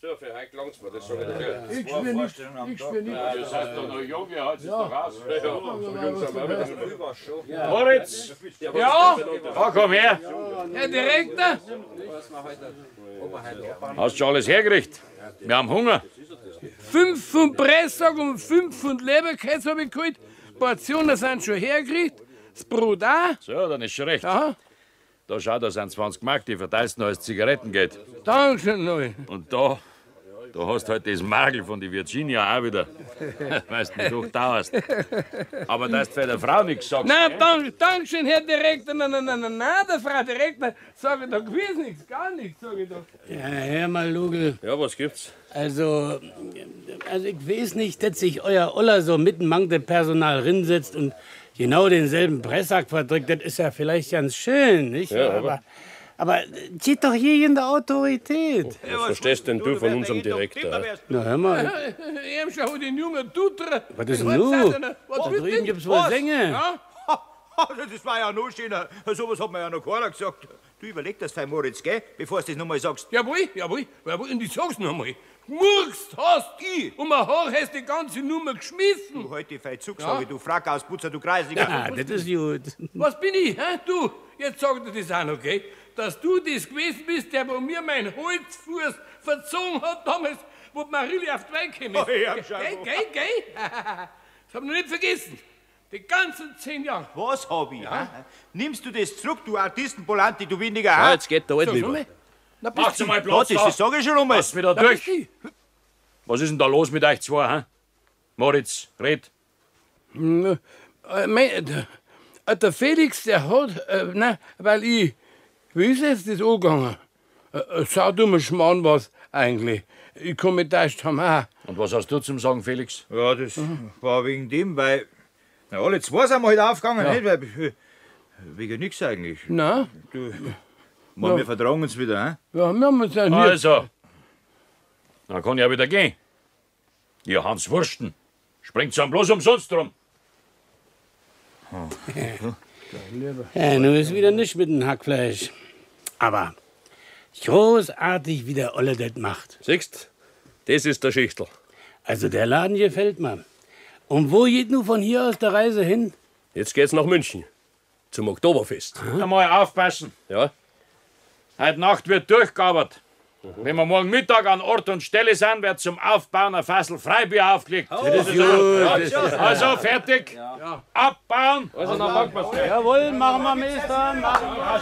So, für heute langt's mir, das sag ich dir. Ich spür nicht. Ihr seid doch noch jung, ihr haltet es doch aus. Ja, so jung sind wir. Moritz! Ja? Da komm her! Herr Direktor? Hast schon alles hergerichtet? Wir haben Hunger. 5 Pfund Presssack und 5 Pfund Leberkäse habe ich geholt. Portionen sind schon hergerichtet. Das Brot auch. So, dann ist schon recht. Ja, Da schau, da sind 20 Mark, die verteilst noch als Zigarettengeld. Dankeschön, Noel. Und da hast halt das Magel von die Virginia auch wieder. Weißt du, wie du dauerst. Aber dass du für der Frau nichts sagst. Nein, Dankeschön, Herr Direktor. Nein, der Frau Direktor, sage ich da gewiss nichts, gar nichts, sage ich da. Ja, hör mal, Lugel. Ja, was gibt's? Also ich weiß nicht, dass sich euer Oller so mitten mangel Personal rinsetzt und genau denselben Presssack verdrückt. Das ist ja vielleicht ganz schön, nicht? Ja, aber geht doch hier in der Autorität. Was verstehst denn du von unserem Direktor? Na, hör mal. Eben schon den jungen Dutra. Was ist denn nun? Da drüben gibt's wohl Sänger. Ja? Das war ja noch schöner. So was hat mir ja noch keiner gesagt. Du überleg das fein, Moritz, gell? Bevor du das nochmal sagst. Jawohl. Und ich sag's noch einmal. Murkst hast ich. Und mein Haar hast die ganze Nummer geschmissen. Du halt die fein Zugsage, du Frackausbutzer, du Kreislinger. Ah, das ist gut. Was bin ich, hä? Du, jetzt sag dir das auch noch, gell? Dass du das gewesen bist, der bei mir meinen Holzfuß verzogen hat damals, wo die Marille auf die Welt gekommen ist. Oh, ich hab schon Gell? Das hab ich noch nicht vergessen. Die ganzen 10 Jahre. Was hab ich? Ja? Nimmst du das zurück, du Artistenpolanti, du windiger Ja, Hahn? jetzt geht der Alte Schau über. mal. Na, Macht's mal Platz Das da. sag ich schon einmal. Lass wieder bist durch. Was ist denn da los mit euch zwei, hä? Moritz, red. Der Felix, der hat, weil wie ist jetzt das angegangen? Saudummer Schmarrn war's eigentlich. Ich kann mich täuscht haben auch. Und was hast du zum Sagen, Felix? Ja, das war wegen dem, weil na, alle zwei sind wir heute aufgegangen, nicht? Weil, wegen nix eigentlich. Na? Man, wir vertragen uns wieder, hä? Ja, wir haben uns ja nie. Also, dann kann ich ja wieder gehen. Ihr Hans Wursten, springt's dann bloß umsonst drum. Ja, nun ist wieder nicht mit dem Hackfleisch. Aber großartig, wie der Olle das macht. Siehst, das ist der Schichtel. Also der Laden gefällt mir. Und wo geht nun von hier aus der Reise hin? Jetzt geht's nach München. Zum Oktoberfest. Mal aufpassen. Ja? Heute Nacht wird durchgearbeitet. Wenn wir morgen Mittag an Ort und Stelle sind, wird zum Aufbauen ein Fassel Freibier aufgelegt. Das ist also fertig. Abbauen. Also, dann packen wir's. Jawohl, machen wir, Meister.